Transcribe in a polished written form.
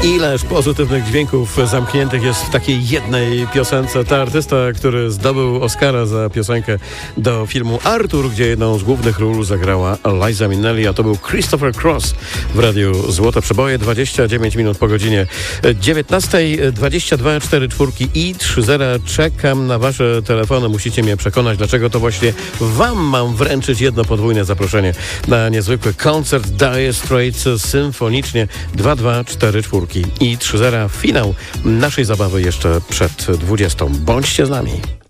Ileż pozytywnych dźwięków zamkniętych jest w takiej jednej piosence. Ta artysta, który zdobył Oscara za piosenkę do filmu Artur, gdzie jedną z głównych ról zagrała Liza Minnelli, a to był Christopher Cross w Radiu Złote Przeboje. 29 minut po godzinie 19:22, 4 czwórki i 3-0. Czekam na wasze telefony. Musicie mnie przekonać, dlaczego to właśnie wam mam wręczyć jedno podwójne zaproszenie na niezwykły koncert Dire Straits symfonicznie. 2-2, 4 czwórki i 3-0. Finał naszej zabawy jeszcze przed 20. Bądźcie z nami.